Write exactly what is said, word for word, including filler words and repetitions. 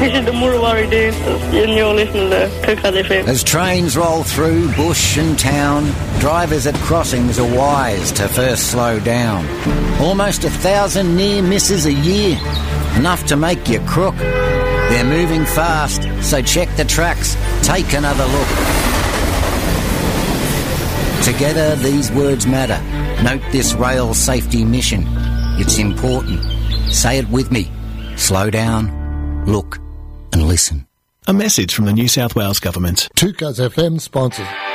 is the Murrawari dude, and you're listening to Kirkcaldy F M. As trains roll through bush and town, drivers at crossings are wise to first slow down. Almost a thousand near misses a year, enough to make you crook. They're moving fast, so check the tracks, take another look. Together these words matter. Note this rail safety mission. It's important. Say it with me. Slow down, look and listen. A message from the New South Wales Government. two Cuz F M sponsors.